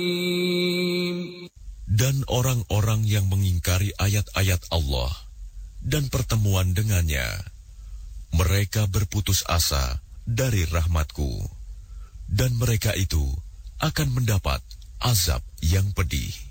Dan orang-orang yang mengingkari ayat-ayat Allah dan pertemuan dengannya, mereka berputus asa dari rahmat-Ku, dan mereka itu akan mendapat azab yang pedih.